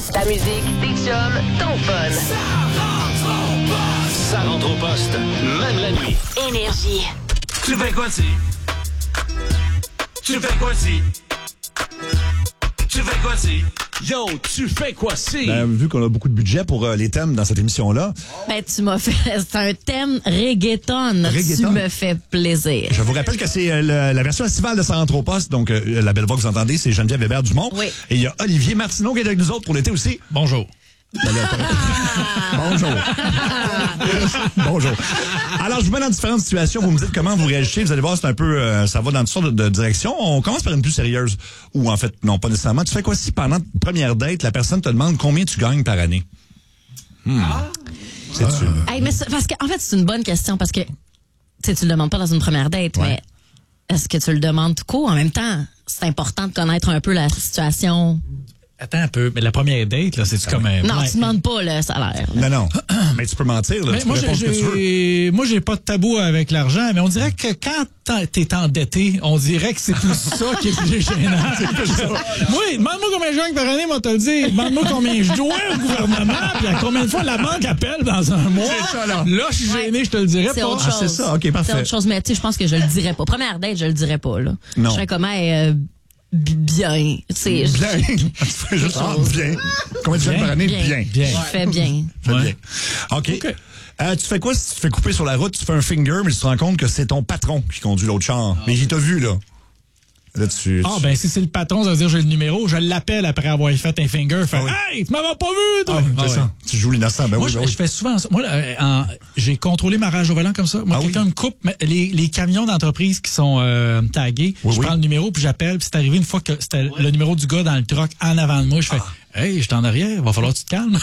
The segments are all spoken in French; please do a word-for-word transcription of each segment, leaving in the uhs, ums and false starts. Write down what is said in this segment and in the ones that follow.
Ta musique, tes chums, ton fun. Ça rentre au poste, même la nuit. Énergie. Tu fais quoi ci? Tu fais quoi ci? Tu fais quoi ci? Yo, tu fais quoi ci? Ben, vu qu'on a beaucoup de budget pour euh, les thèmes dans cette émission-là, Ben, tu m'as fait. C'est un thème reggaeton. Reggaeton. Tu me fais plaisir. je vous rappelle que c'est euh, le- la version estivale de Ça rentre au poste. Donc, euh, la belle voix que vous entendez, c'est Geneviève Hébert-Dumont. Oui. Et il y a Olivier Martineau qui est avec nous autres pour l'été aussi. Bonjour. Bonjour. Bonjour. Alors, je vous mets dans différentes situations. Vous me dites comment vous réagissez. Vous allez voir, c'est un peu, euh, ça va dans toutes sortes de, de directions. On commence par une plus sérieuse. Ou en fait, non, pas nécessairement. Tu fais quoi si pendant ta première date, la personne te demande combien tu gagnes par année? Hmm. C'est-tu? Hey, mais c'est- parce que, en fait, c'est une bonne question parce que tu sais, tu le demandes pas dans une première date, Ouais. mais est-ce que tu le demandes tout court? En même temps, c'est important de connaître un peu la situation. Attends un peu, mais la première date, là, c'est-tu comme un... Non, Ouais. tu demandes pas le salaire. là. Non, non. Mais tu peux mentir, là. Mais Tu moi, peux j'ai, répondre ce que tu veux. j'ai- moi, j'ai pas de tabou avec l'argent, mais on dirait que quand t'en- t'es endetté, on dirait que c'est tout ça qui est plus gênant. Moi, demande-moi combien je gagne par année, moi, te le dire. Demande-moi combien je dois au gouvernement, puis à combien de fois la banque appelle dans un mois. C'est ça, là. je suis gêné, je te le dirais C'est pas. autre Ah, chose. c'est ça, ok, parfait. C'est autre chose, mais tu sais, je pense que je le dirais pas. Première date, je le dirais pas, là. Non. Je serais comme, hey, euh, bi- bien. Tu sais, je- Bien. Tu fais juste ah, bien. Combien tu gagnes par année? Bien. Bien. Bien. Je fais bien. Fais Ouais. bien. OK. Euh, tu fais quoi si tu te fais couper sur la route, tu fais un finger, mais tu te rends compte que c'est ton patron qui conduit l'autre char. Mais il t'a vu, là. Là, tu... Ah, tu- ben, si c'est le patron, ça veut dire j'ai le numéro, je l'appelle après avoir fait un finger. Fait, Ah oui. hey, tu m'avais pas vu, toi! Ah, c'est Ah ouais. ça. Tu joues l'innocent. Ben Moi, oui, je, ben oui. je fais souvent ça. Moi, euh, en- j'ai contrôlé ma rage au volant comme ça. Moi, Ah quelqu'un oui? me coupe mais les, les camions d'entreprise qui sont euh, tagués. Oui, je oui. prends le numéro puis j'appelle. Puis c'est arrivé une fois que c'était le numéro du gars dans le truck en avant de moi. Je fais hey, je suis en arrière, va falloir que tu te calmes.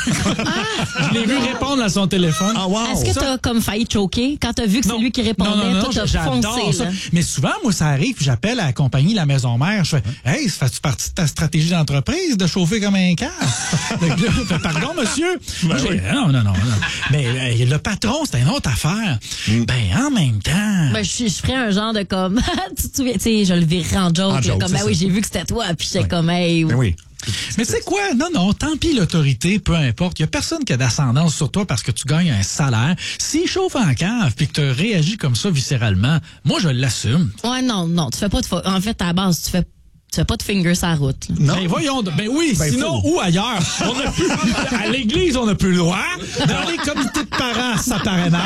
Je l'ai vu répondre à son téléphone. Ah, wow. Est-ce que t'as comme failli choquer quand t'as vu que c'est Non. lui qui répondait? Non, non, non, toi, t'as j'adore foncé, ça. là. Mais souvent, moi, ça arrive, puis j'appelle à la compagnie La Maison Mère. Je fais, hey, ça fait partie de ta stratégie d'entreprise de chauffer comme un car? Donc là, je fais, pardon, monsieur. Moi, j'ai- non, non, non, non. Mais euh, le patron, c'est une autre affaire. Ben, en même temps. Ben, je, je ferais un genre de comme, tu te souviens, tu sais, je le virerais en joke, En là, joke, comme, c'est ben oui, ça. j'ai vu que c'était toi, puis j'étais comme, hey, Ben oui. Mais tu sais quoi? Non, non, tant pis l'autorité, peu importe. Il y a personne qui a d'ascendance sur toi parce que tu gagnes un salaire. S'il chauffe en cave puis que tu réagis comme ça viscéralement, moi, je l'assume. ouais, non, non, tu fais pas de, fa- en fait, à la base, tu fais, tu fais pas de finger sur la route, là. Non. Ben voyons, donc. Ben oui, Ben, sinon, faut. ou ailleurs. On a plus, à l'église, on n'a plus le droit. Dans les comités de parents, ça paraît mal.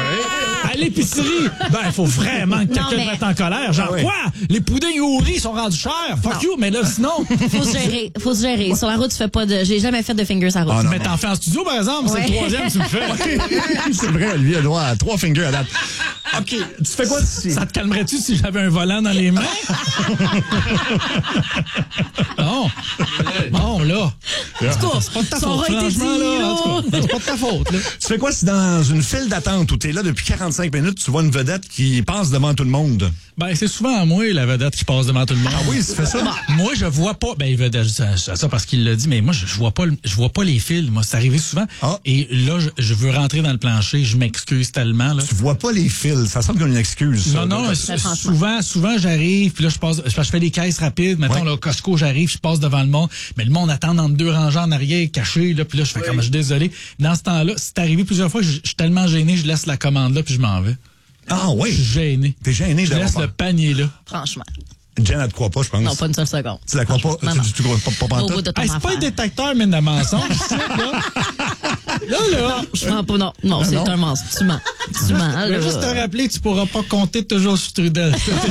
À l'épicerie, ben, il faut vraiment que Non, quelqu'un mais- te mette en colère. Genre, Ah oui. quoi? Les poudings au riz sont rendus chers. Fuck Non. you, mais là, sinon, Faut se gérer, faut se gérer. Sur la route, tu fais pas de, j'ai jamais fait de finger sur la route. Ah, non. mais t'en fais en studio, par exemple, c'est Ouais. le troisième, tu le fais. C'est vrai, Olivier a le droit à trois fingers à date. OK. Tu fais quoi si... Ça te calmerait-tu si j'avais un volant dans les mains? Non. Bon, là. C'est pas de ta Ça faute, aurait été franchement, dit, là. là. En tout cas, c'est pas de ta faute, là. Tu fais quoi si dans une file d'attente où t'es là depuis quarante-cinq minutes, tu vois une vedette qui passe devant tout le monde? Ben, c'est souvent moi, la vedette, qui passe devant tout le monde. Ah oui, tu fais ça? Moi, je vois pas. Ben, il vedette, je dis ça, ça parce qu'il l'a dit, mais moi, je, je vois pas, le- je vois pas les fils. Moi, c'est arrivé souvent. Ah. Et là, je, je veux rentrer dans le plancher. Je m'excuse tellement, là. Tu vois pas les fils. Ça semble comme une excuse, ça. Non, non, là. s- Mais franchement. souvent, souvent, j'arrive, puis là, je passe, je je fais des caisses rapides. Mettons, Ouais. là, au Costco, j'arrive, je passe devant le monde. Mais le monde attend dans deux rangées en arrière, caché, là, puis là, je fais comme, je suis désolé. Dans ce temps-là, c'est arrivé plusieurs fois, je, je suis tellement gêné, je laisse la commande là, puis je m'en vais. Ah Je oui. suis gêné. T'es gêné Je d'avoir laisse pas. le panier là. Franchement. Jen, elle te croit pas, je pense. Non, pas une seule seconde. Tu la crois pas? Non, tu, non. tu, tu crois pas, pas Au pantoute? bout de ton Hey, c'est pas un affaire. détecteur, mais de mensonges, c'est ça, là. Là, là. Je mens pas, non. Non, c'est non. un mensonge. Tu mens. Tu mens, Je là. vais juste te rappeler, tu pourras pas compter toujours sur Trudel.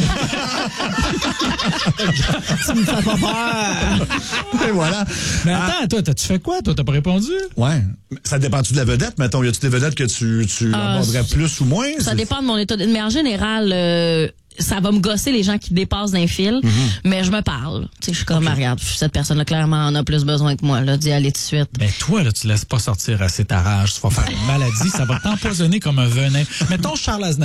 Tu me fais pas peur. Et voilà. Mais Ah, attends, toi, t'as-tu fait quoi? Toi, t'as pas répondu? ouais. Ça dépend-tu de la vedette? Mettons, y a-tu des vedettes que tu, tu Ah, aborderais plus ou moins? Ça C'est- dépend de mon état. de- Mais en général, euh, ça va me gosser les gens qui dépassent d'un fil, mais je me parle. Tu sais, je suis comme, ah, regarde, cette personne-là, clairement, en a plus besoin que moi, là, d'y aller tout de suite. Mais toi, là, tu laisses pas sortir assez ta rage. Tu vas faire une maladie, ça va t'empoisonner comme un venin. Mettons Charles Aznavour.